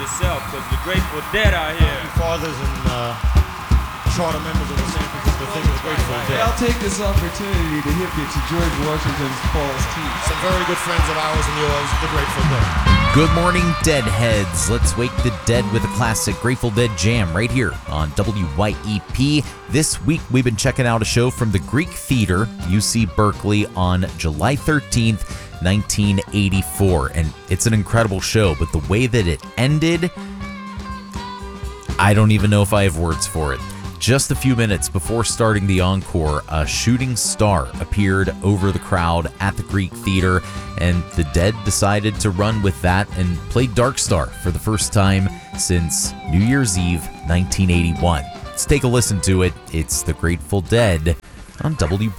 yourself, because the Grateful Dead are here. Fathers and charter members of the San Francisco Thing of the Grateful Dead. I'll take this opportunity to hip you to George Washington's Paul's Teeth. Some very good friends of ours and yours, the Grateful Dead. Good morning, Deadheads. Let's wake the dead with a classic Grateful Dead jam right here on WYEP. This week, we've been checking out a show from the Greek Theater, UC Berkeley, on July 13th, 1984. And it's an incredible show, but the way that it ended, I don't even know if I have words for it. Just a few minutes before starting the encore, a shooting star appeared over the crowd at the Greek Theater, and the Dead decided to run with that and play Dark Star for the first time since New Year's Eve 1981. Let's take a listen to it. It's the Grateful Dead on WYEP.